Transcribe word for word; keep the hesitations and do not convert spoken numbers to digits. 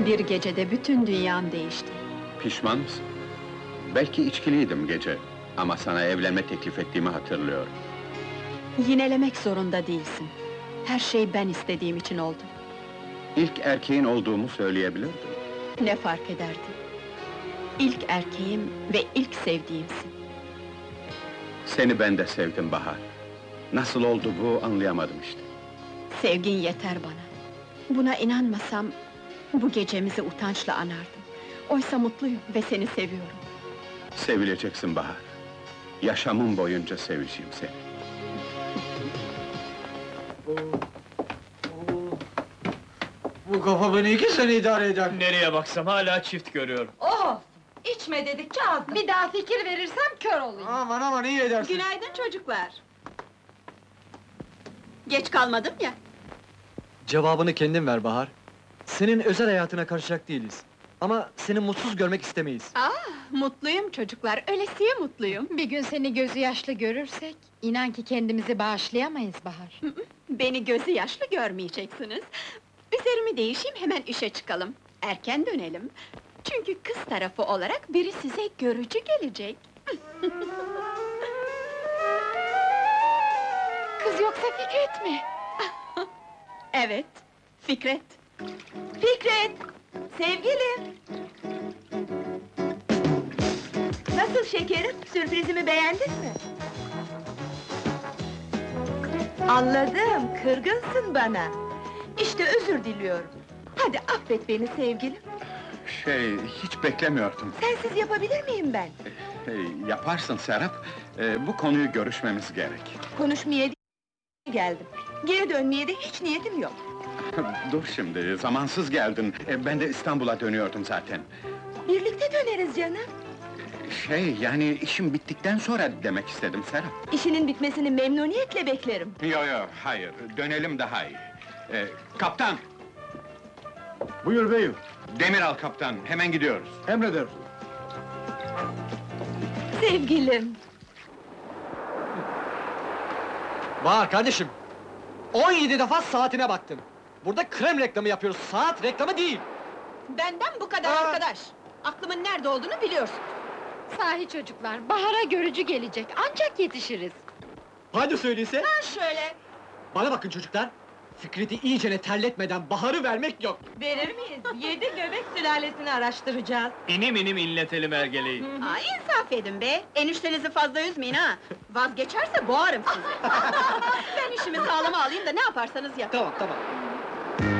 Bir gecede bütün dünyam değişti. Pişman mısın? Belki içkiliydim gece, ama sana evlenme teklif ettiğimi hatırlıyorum. Yinelemek zorunda değilsin. Her şey ben istediğim için oldu. İlk erkeğin olduğumu söyleyebilirdim. Ne fark ederdi? İlk erkeğim ve ilk sevdiğimsin. Seni ben de sevdim Bahar. Nasıl oldu bu, anlayamadım işte. Sevgin yeter bana. Buna inanmasam, bu gecemizi utançla anardım. Oysa mutluyum ve seni seviyorum. Sevileceksin Bahar. Yaşamım boyunca seveceğim seni. Bu kafa beni iki sene idare eder. Nereye baksam hala çift görüyorum. Oh! İçme dedikçe aldım. Bir daha fikir verirsem kör olayım. Aman aman, iyi edersin. Günaydın çocuklar. Geç kalmadım ya. Cevabını kendin ver Bahar. Senin özel hayatına karışacak değiliz. Ama seni mutsuz görmek istemeyiz. Aa, mutluyum çocuklar, ölesiye mutluyum. Bir gün seni gözü yaşlı görürsek, inan ki kendimizi bağışlayamayız Bahar. Beni gözü yaşlı görmeyeceksiniz. Üzerimi değişeyim, hemen işe çıkalım. Erken dönelim. Çünkü kız tarafı olarak biri size görücü gelecek. Kız yoksa Fikret mi? Evet, Fikret. Fikret! Sevgilim! Nasıl şekerim? Sürprizimi beğendin mi? Anladım, kırgınsın bana. İşte özür diliyorum. Hadi affet beni sevgilim. Şey, hiç beklemiyordum. Sensiz yapabilir miyim ben? Hey, yaparsın Serap. Ee, bu konuyu görüşmemiz gerek. Konuşmaya değil, geldim. Geri dönmeye de hiç niyetim yok. Dur şimdi, zamansız geldin. Ee, ben de İstanbul'a dönüyordum zaten. Birlikte döneriz canım. Şey, yani işim bittikten sonra demek istedim Serap. İşinin bitmesini memnuniyetle beklerim. Yo yo, hayır, dönelim daha iyi. Ee, kaptan! Buyur beyim, Demir al kaptan, hemen gidiyoruz. emreder. Sevgilim! Bahar kardeşim! on yedi defa saatine baktın. Burada krem reklamı yapıyoruz, saat reklamı değil! Benden bu kadar Aa! arkadaş! Aklımın nerede olduğunu biliyorsun. Sahi çocuklar, Bahar'a görücü gelecek, ancak yetişiriz. Hadi söyleyse! Ha şöyle! Bana bakın çocuklar! Fikret'i iyicene terletmeden Bahar'ı vermek yok! Verir miyiz? Yedi göbek sülalesini araştıracağız. İnim inim inletelim ergeleyi. Aa, insaf edin be! Eniştenizi fazla üzmeyin ha! Vazgeçerse boğarım sizi! Ben işimi sağlama alayım da ne yaparsanız yapın! Tamam, tamam!